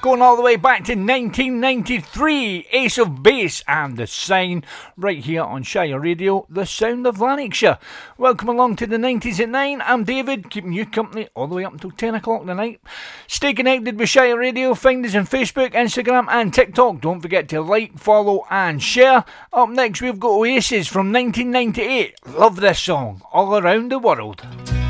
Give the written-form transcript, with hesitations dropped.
Going all the way back to 1993, Ace of Base and The Sign, right here on Shire Radio, the sound of Lanarkshire. Welcome along to the 90s at 9. I'm David, keeping you company all the way up until 10 o'clock tonight. Stay connected with Shire Radio. Find us on Facebook, Instagram and TikTok. Don't forget to like, follow and share. Up next we've got Oasis from 1998. Love this song, All Around the World.